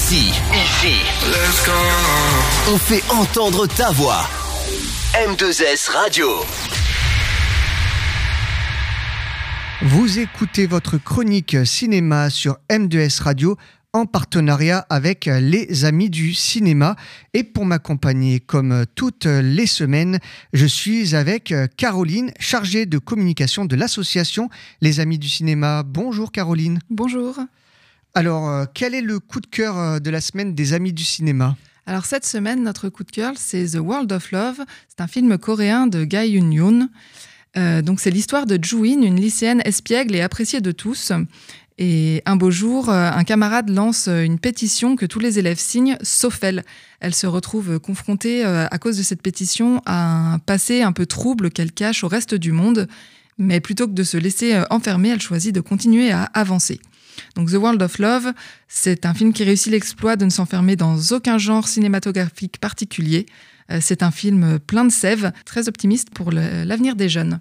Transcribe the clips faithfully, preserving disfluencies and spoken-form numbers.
Ici, ici, let's go. On fait entendre ta voix. M deux S Radio. Vous écoutez votre chronique cinéma sur M deux S Radio en partenariat avec les Amis du Cinéma. Et pour m'accompagner comme toutes les semaines, je suis avec Caroline, chargée de communication de l'association Les Amis du Cinéma. Bonjour Caroline. Bonjour. Alors, quel est le coup de cœur de la semaine des Amis du Cinéma ? Alors cette semaine, notre coup de cœur, c'est The World of Love. C'est un film coréen de Ga Eun-yoon. Euh, donc c'est l'histoire de Joo-in, une lycéenne espiègle et appréciée de tous. Et un beau jour, un camarade lance une pétition que tous les élèves signent, sauf elle. Elle se retrouve confrontée, à cause de cette pétition, à un passé un peu trouble qu'elle cache au reste du monde. Mais plutôt que de se laisser enfermer, elle choisit de continuer à avancer. Donc The World of Love, c'est un film qui réussit l'exploit de ne s'enfermer dans aucun genre cinématographique particulier. C'est un film plein de sève, très optimiste pour le, l'avenir des jeunes.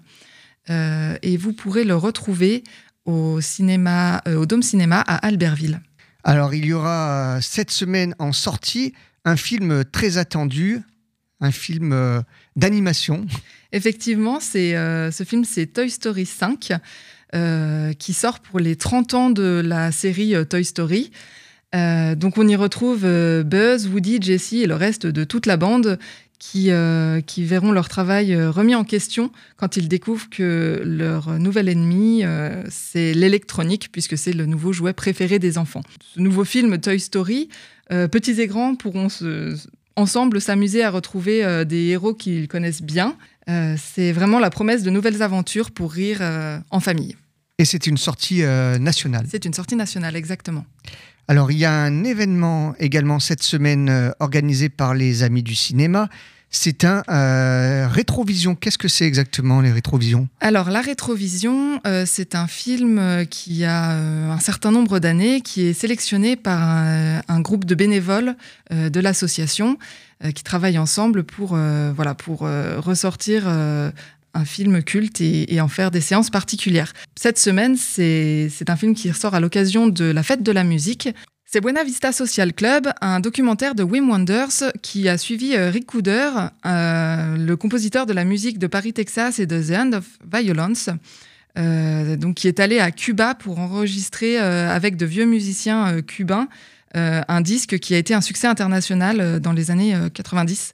Euh, et vous pourrez le retrouver au, cinéma, euh, au Dôme Cinéma à Albertville. Alors, il y aura cette semaine en sortie un film très attendu, un film euh, d'animation. Effectivement, c'est, euh, ce film, c'est Toy Story cinq, euh, qui sort pour les trente ans de la série euh, Toy Story. Euh, donc, on y retrouve euh, Buzz, Woody, Jessie et le reste de toute la bande qui, euh, qui verront leur travail euh, remis en question quand ils découvrent que leur nouvel ennemi, euh, c'est l'électronique, puisque c'est le nouveau jouet préféré des enfants. Ce nouveau film Toy Story, euh, petits et grands pourront se, ensemble s'amuser à retrouver euh, des héros qu'ils connaissent bien. Euh, c'est vraiment la promesse de nouvelles aventures pour rire euh, en famille. Et c'est une sortie euh, nationale. C'est une sortie nationale, exactement. Alors, il y a un événement également cette semaine euh, organisé par les Amis du Cinéma. C'est un euh, rétrovision. Qu'est-ce que c'est exactement, les rétrovisions ? Alors, la rétrovision, euh, c'est un film qui a euh, un certain nombre d'années, qui est sélectionné par un, un groupe de bénévoles euh, de l'association euh, qui travaillent ensemble pour, euh, voilà, pour euh, ressortir euh, un film culte et, et en faire des séances particulières. Cette semaine, c'est, c'est un film qui ressort à l'occasion de la fête de la musique. C'est Buena Vista Social Club, un documentaire de Wim Wenders qui a suivi euh, Rick Cooder, euh, le compositeur de la musique de Paris, Texas et de The End of Violence, euh, donc qui est allé à Cuba pour enregistrer euh, avec de vieux musiciens euh, cubains euh, un disque qui a été un succès international euh, dans les années euh, quatre-vingt-dix.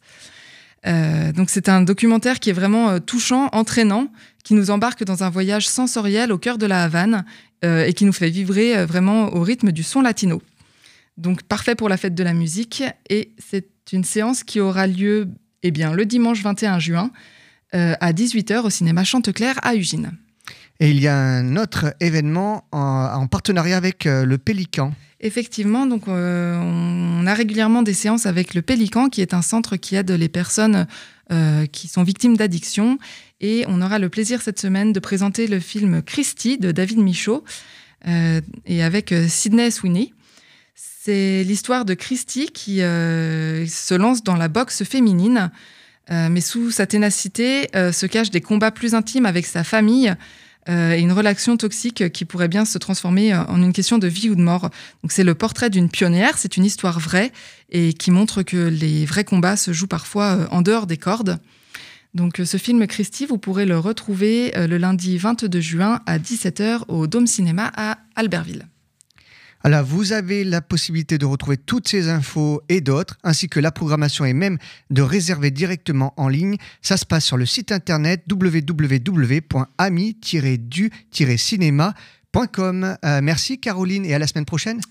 Euh, donc c'est un documentaire qui est vraiment euh, touchant, entraînant, qui nous embarque dans un voyage sensoriel au cœur de la Havane euh, et qui nous fait vibrer euh, vraiment au rythme du son latino. Donc parfait pour la fête de la musique, et c'est une séance qui aura lieu eh bien, le dimanche vingt et un juin euh, à dix-huit heures au cinéma Chanteclair à Ugine. Et il y a un autre événement en, en partenariat avec euh, le Pélican. Effectivement, donc, euh, on a régulièrement des séances avec le Pélican, qui est un centre qui aide les personnes euh, qui sont victimes d'addiction. Et on aura le plaisir cette semaine de présenter le film Christy de David Michaud, euh, et avec euh, Sydney Sweeney. C'est l'histoire de Christy qui euh, se lance dans la boxe féminine, euh, mais sous sa ténacité euh, se cachent des combats plus intimes avec sa famille euh, et une relation toxique qui pourrait bien se transformer en une question de vie ou de mort. Donc c'est le portrait d'une pionnière, c'est une histoire vraie et qui montre que les vrais combats se jouent parfois en dehors des cordes. Donc ce film Christy, vous pourrez le retrouver le lundi vingt-deux juin à dix-sept heures au Dôme Cinéma à Albertville. Alors, vous avez la possibilité de retrouver toutes ces infos et d'autres, ainsi que la programmation et même de réserver directement en ligne. Ça se passe sur le site internet w w w point ami tiret du tiret cinéma point com. Euh, merci Caroline et à la semaine prochaine.